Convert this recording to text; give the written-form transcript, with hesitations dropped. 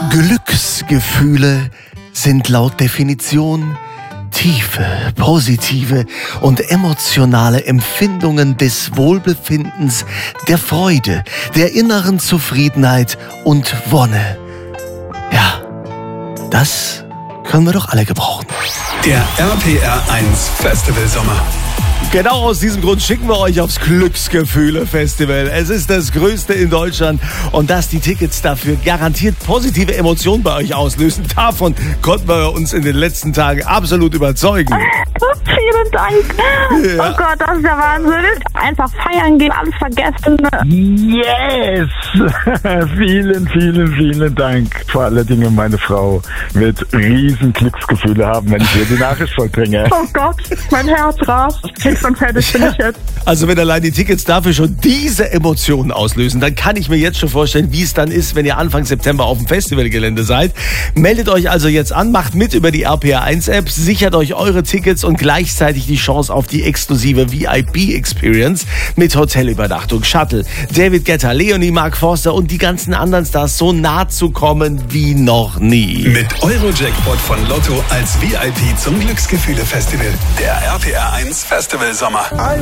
Glücksgefühle sind laut Definition tiefe, positive und emotionale Empfindungen des Wohlbefindens, der Freude, der inneren Zufriedenheit und Wonne. Ja, das können wir doch alle gebrauchen. Der RPR1 Festival Sommer. Genau aus diesem Grund schicken wir euch aufs Glücksgefühle-Festival. Es ist das größte in Deutschland und dass die Tickets dafür garantiert positive Emotionen bei euch auslösen, davon konnten wir uns in den letzten Tagen absolut überzeugen. Vielen Dank. Ja. Oh Gott, das ist ja Wahnsinn. Einfach feiern gehen, alles vergessen. Yes! vielen Dank. Vor allen Dingen meine Frau wird riesen Glücksgefühle haben, wenn ich ihr die Nachricht vollbringe. Oh Gott, mein Herz rast. Fix und fertig bin ich jetzt. Also wenn allein die Tickets dafür schon diese Emotionen auslösen, dann kann ich mir jetzt schon vorstellen, wie es dann ist, wenn ihr Anfang September auf dem Festivalgelände seid. Meldet euch also jetzt an, macht mit über die RPR1-App, sichert euch eure Tickets und gleichzeitig die Chance auf die exklusive VIP-Experience mit Hotelübernachtung, Shuttle, David Guetta, Leonie, Mark Forster und die ganzen anderen Stars so nah zu kommen wie noch nie. Mit Euro-Jackpot von Lotto als VIP zum Glücksgefühle-Festival. Der RPR1 Festival Sommer.